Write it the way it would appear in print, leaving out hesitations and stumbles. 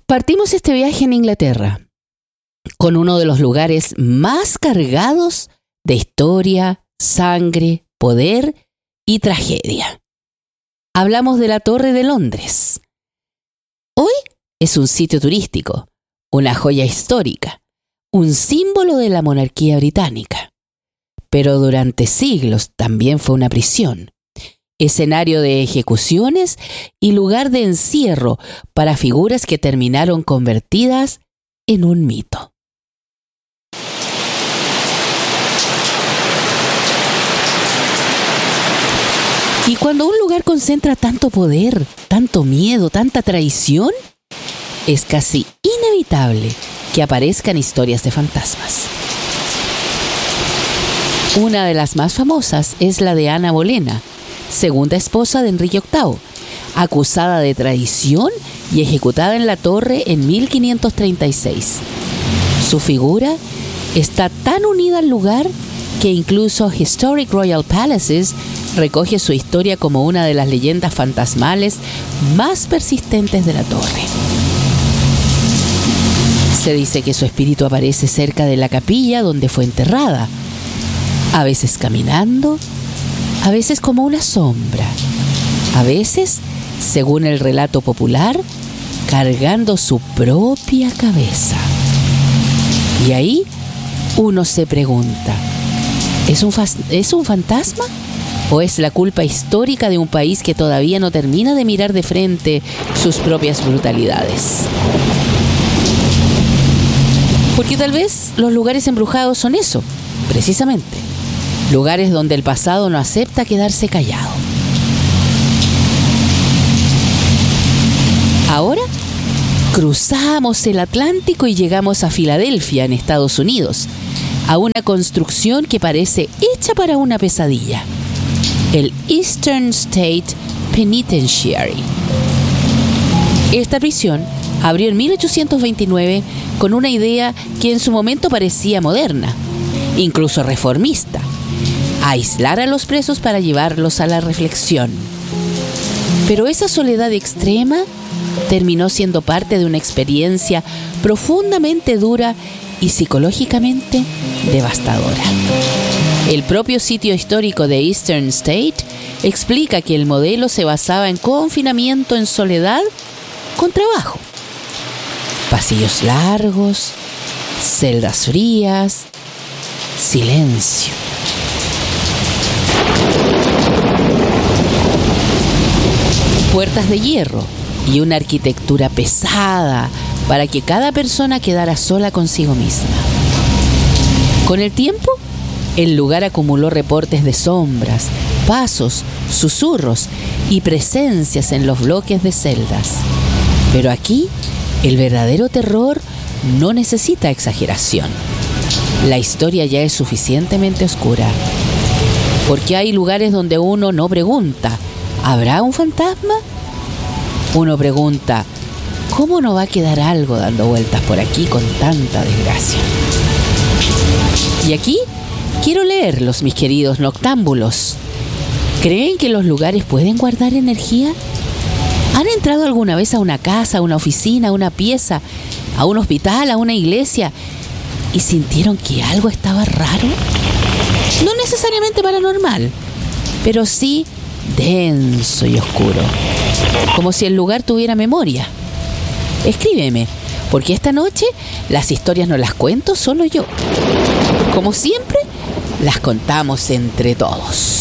Partimos este viaje en Inglaterra, con uno de los lugares más cargados de historia, sangre, poder y tragedia. Hablamos de la Torre de Londres. Hoy es un sitio turístico, una joya histórica, un símbolo de la monarquía británica. Pero durante siglos también fue una prisión, escenario de ejecuciones y lugar de encierro para figuras que terminaron convertidas en un mito. Y cuando un lugar concentra tanto poder, tanto miedo, tanta traición, es casi inevitable que aparezcan historias de fantasmas. Una de las más famosas es la de Ana Bolena, segunda esposa de Enrique VIII, acusada de traición y ejecutada en la torre en 1536. Su figura está tan unida al lugar que incluso Historic Royal Palaces recoge su historia como una de las leyendas fantasmales más persistentes de la torre. Se dice que su espíritu aparece cerca de la capilla donde fue enterrada, a veces caminando, a veces como una sombra, a veces, según el relato popular, cargando su propia cabeza. Y ahí uno se pregunta, ¿es un fantasma? ¿O es la culpa histórica de un país que todavía no termina de mirar de frente sus propias brutalidades? Porque tal vez los lugares embrujados son eso, precisamente. Lugares donde el pasado no acepta quedarse callado. Ahora cruzamos el Atlántico y llegamos a Filadelfia, en Estados Unidos, a una construcción que parece hecha para una pesadilla: el Eastern State Penitentiary. Esta prisión abrió en 1829 con una idea que en su momento parecía moderna, incluso reformista: aislar a los presos para llevarlos a la reflexión. Pero esa soledad extrema terminó siendo parte de una experiencia profundamente dura y psicológicamente devastadora. El propio sitio histórico de Eastern State explica que el modelo se basaba en confinamiento en soledad con trabajo. Pasillos largos, celdas frías, silencio. Puertas de hierro y una arquitectura pesada para que cada persona quedara sola consigo misma. Con el tiempo, el lugar acumuló reportes de sombras, pasos, susurros y presencias en los bloques de celdas. Pero aquí, el verdadero terror no necesita exageración. La historia ya es suficientemente oscura. Porque hay lugares donde uno no pregunta, ¿habrá un fantasma? Uno pregunta, ¿cómo no va a quedar algo dando vueltas por aquí con tanta desgracia? Y aquí quiero leerlos, mis queridos noctámbulos. ¿Creen que los lugares pueden guardar energía? ¿Han entrado alguna vez a una casa, a una oficina, a una pieza, a un hospital, a una iglesia y sintieron que algo estaba raro? No necesariamente paranormal, pero sí denso y oscuro, como si el lugar tuviera memoria. Escríbeme, porque esta noche las historias no las cuento solo yo. Como siempre, las contamos entre todos.